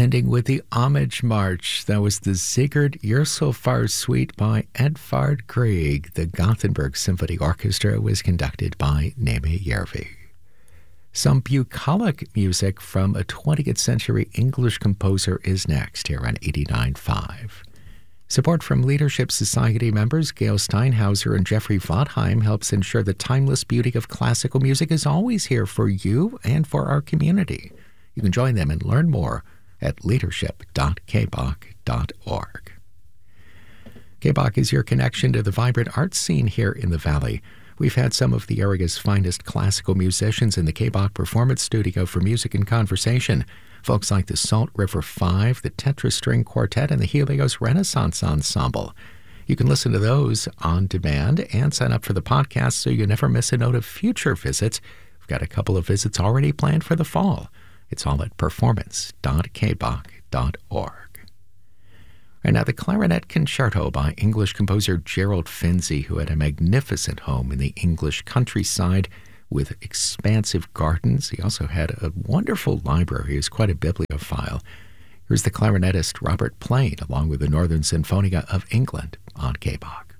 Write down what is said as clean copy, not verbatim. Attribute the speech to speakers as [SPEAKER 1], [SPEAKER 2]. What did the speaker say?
[SPEAKER 1] Ending with the Homage March. That was the Sigurd You're So Far Suite by Edvard Grieg. The Gothenburg Symphony Orchestra was conducted by Nemi Järvi. Some bucolic music from a 20th century English composer is next here on 89.5. Support from Leadership Society members Gail Steinhauser and Jeffrey Vautheim helps ensure the timeless beauty of classical music is always here for you and for our community. You can join them and learn more at leadership.kbach.org. KBach is your connection to the vibrant art scene here in the Valley. We've had some of the area's finest classical musicians in the KBach Performance Studio for music and conversation. Folks like the Salt River Five, the Tetra String Quartet, and the Helios Renaissance Ensemble. You can listen to those on demand and sign up for the podcast so you never miss a note of future visits. We've got a couple of visits already planned for the fall. It's all at performance.kbach.org. And now the Clarinet Concerto by English composer Gerald Finzi, who had a magnificent home in the English countryside with expansive gardens. He also had a wonderful library. He was quite a bibliophile. Here's the clarinetist Robert Plain along with the Northern Sinfonia of England on KBach.